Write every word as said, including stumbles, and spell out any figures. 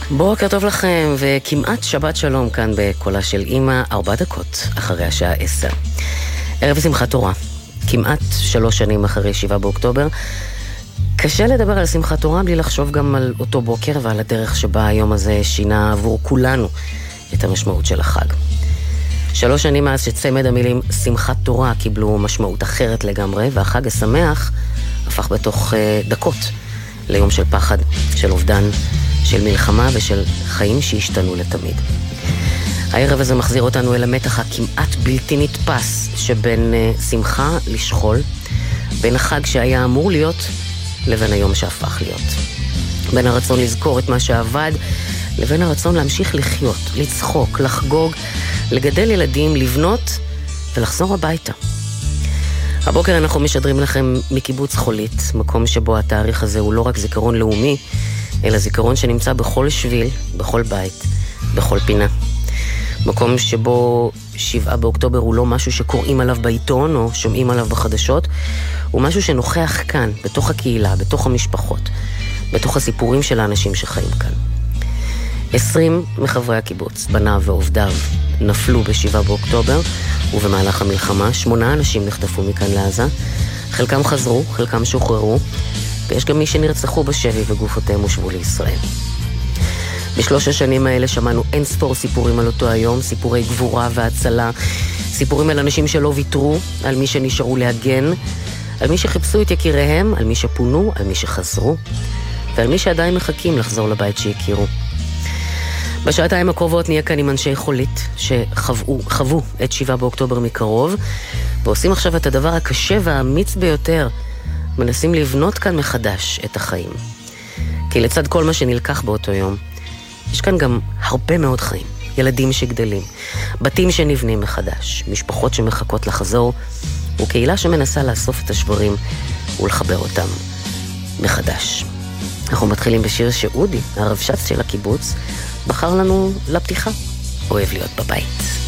בוקר טוב לכם, וכמעט שבת שלום כאן בקולה של אמא, ארבע דקות אחרי השעה עשר. ערב שמחת תורה, כמעט שלוש שנים אחרי שבעה באוקטובר. קשה לדבר על שמחת תורה בלי לחשוב גם על אותו בוקר ועל הדרך שבה היום הזה שינה עבור כולנו את המשמעות של החג. שלוש שנים מאז שצמד המילים שמחת תורה קיבלו משמעות אחרת לגמרי, והחג השמח הפך בתוך uh, דקות ליום של פחד, של אובדן, של מלחמה ושל חיים שהשתנו לתמיד. הערב הזה מחזיר אותנו אל המתח הכמעט בלתי נתפס שבין uh, שמחה לשכול, בין החג שהיה אמור להיות לבין היום שהפך להיות. בין הרצון לזכור את מה שעבד לבין הרצון להמשיך לחיות, לצחוק, לחגוג, לגדל ילדים, לבנות ולחזור הביתה. הבוקר אנחנו משדרים לכם מקיבוץ חולית, מקום שבו התאריך הזה הוא לא רק זיכרון לאומי, אלא זיכרון שנמצא בכל שביל, בכל בית, בכל פינה. מקום שבו שבעה באוקטובר הוא לא משהו שקוראים עליו בעיתון או שומעים עליו בחדשות, הוא משהו שנוכח כאן, בתוך הקהילה, בתוך המשפחות, בתוך הסיפורים של האנשים שחיים כאן. עשרים מחברי הקיבוץ, בניו ועובדיו, נפלו בשבעה באוקטובר, ובמהלך המלחמה שמונה אנשים נחטפו מכאן לעזה. חלקם חזרו, חלקם שוחררו, ויש גם מי שנרצחו בשבי וגופותיהם הושבו לישראל. בשלוש השנים האלה שמענו אין ספור סיפורים על אותו היום, סיפורי גבורה והצלה, סיפורים על אנשים שלא ויתרו, על מי שנשארו להגן, על מי שחיפשו את יקיריהם, על מי שפונו, על מי שחזרו, ועל מי שעדיין מחכים לחזור לבית שהכירו. בשעתיים הקרובות נהיה כאן עם אנשי חולית שחוו חוו את שבעה באוקטובר מקרוב, ועושים עכשיו את הדבר הקשה והאמיץ ביותר, מנסים לבנות כאן מחדש את החיים. כי לצד כל מה שנלקח באותו יום, יש כאן גם הרבה מאוד חיים, ילדים שגדלים, בתים שנבנים מחדש, משפחות שמחכות לחזור, וקהילה שמנסה לאסוף את השברים ולחבר אותם מחדש. אנחנו מתחילים בשיר שאודי, הרבש"ץ של הקיבוץ, בחר לנו לפתיחה, אוהב להיות בבית.